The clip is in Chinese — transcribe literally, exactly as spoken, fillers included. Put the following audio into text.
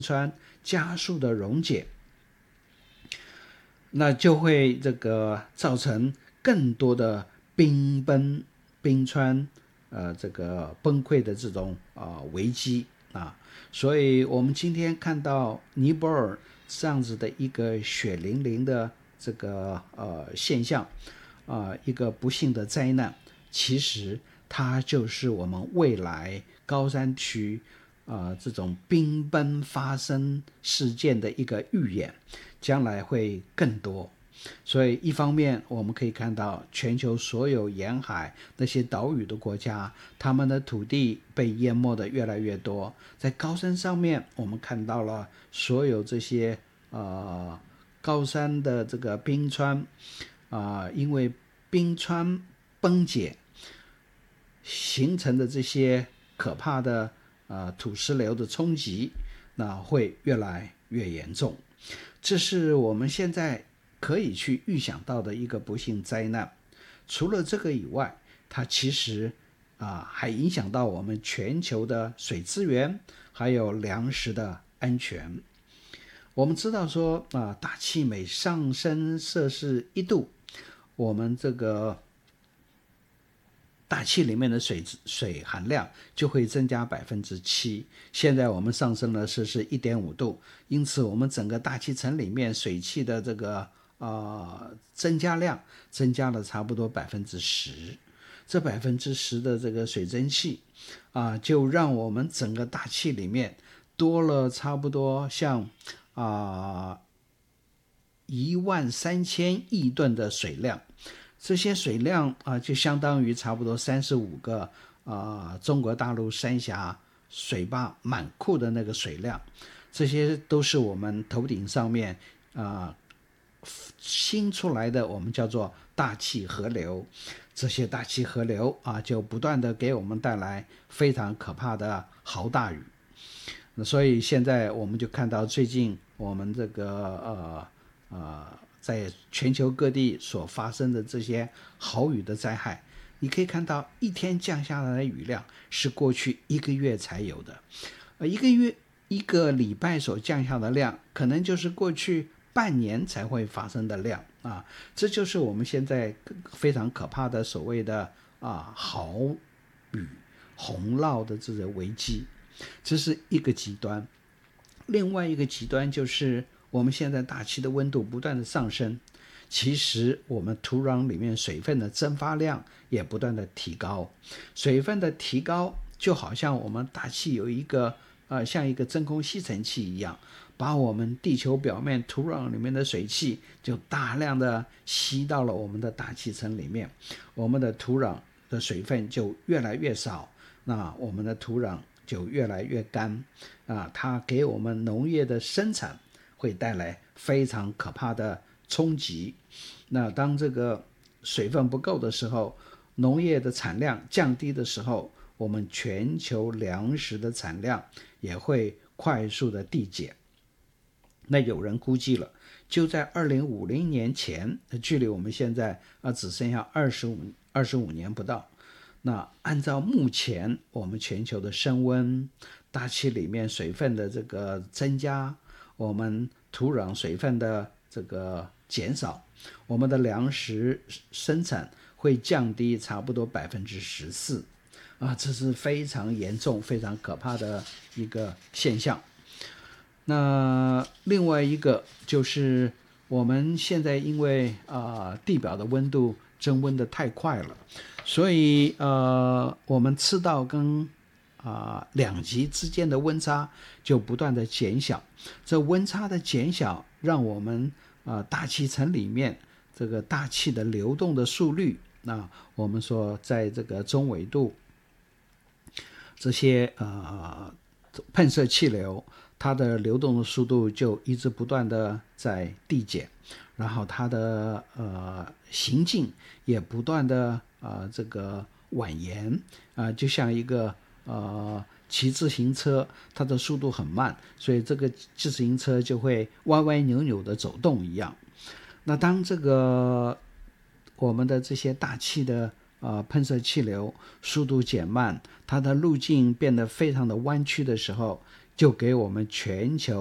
川加速的溶解，那就会这个造成更多的冰崩、冰川，呃，这个崩溃的这种啊、呃、危机啊。所以我们今天看到尼泊尔这样子的一个血淋淋的这个呃现象啊、呃，一个不幸的灾难，其实它就是我们未来高山区啊、呃、这种冰崩发生事件的一个预演。将来会更多。所以一方面我们可以看到全球所有沿海那些岛屿的国家，他们的土地被淹没的越来越多。在高山上面我们看到了所有这些呃高山的这个冰川啊、呃，因为冰川崩解形成的这些可怕的呃土石流的冲击，那会越来越严重。这是我们现在可以去预想到的一个不幸灾难。除了这个以外，它其实啊还影响到我们全球的水资源，还有粮食的安全。我们知道说啊，大气每上升摄氏一度，我们这个大气里面的水水含量就会增加百分之七。现在我们上升了摄氏一点五度，因此我们整个大气层里面水汽的这个呃增加量增加了差不多百分之十。这百分之十的这个水蒸气啊、呃，就让我们整个大气里面多了差不多像啊一万三千亿吨的水量。这些水量啊、呃，就相当于差不多三十五个啊、呃、中国大陆三峡水坝满库的那个水量。这些都是我们头顶上面啊、呃、新出来的，我们叫做大气河流。这些大气河流啊，就不断的给我们带来非常可怕的豪大雨。所以现在我们就看到最近我们这个呃呃。在全球各地所发生的这些豪雨的灾害，你可以看到一天降下来的雨量是过去一个月才有的，呃，一个月一个礼拜所降下的量，可能就是过去半年才会发生的量啊！这就是我们现在非常可怕的所谓的啊豪雨洪涝的这个危机，这是一个极端。另外一个极端就是我们现在大气的温度不断的上升，其实我们土壤里面水分的蒸发量也不断的提高。水分的提高就好像我们大气有一个呃像一个真空吸尘器一样，把我们地球表面土壤里面的水汽就大量的吸到了我们的大气层里面，我们的土壤的水分就越来越少，那我们的土壤就越来越干啊，它给我们农业的生产会带来非常可怕的冲击。那当这个水分不够的时候，农业的产量降低的时候，我们全球粮食的产量也会快速的递减。那有人估计了，就在二零五零年前，距离我们现在啊只剩下二十五二十五年不到。那按照目前我们全球的升温，大气里面水分的这个增加，我们土壤水分的这个减少，我们的粮食生产会降低差不多百分之十四啊，这是非常严重、非常可怕的一个现象。那另外一个就是我们现在因为啊、呃、地表的温度增温的太快了，所以呃我们赤道跟啊、呃、两极之间的温差就不断的减小。这温差的减小，让我们啊、呃、大气层里面这个大气的流动的速率，那我们说在这个中纬度这些呃喷射气流，它的流动的速度就一直不断的在递减，然后它的呃行进也不断的呃这个蜿蜒啊、呃，就像一个呃骑自行车，它的速度很慢，所以这个自行车就会歪歪扭扭的走动一样。那当这个我们的这些大气的呃喷射气流速度减慢，它的路径变得非常的弯曲的时候， 就给我们全球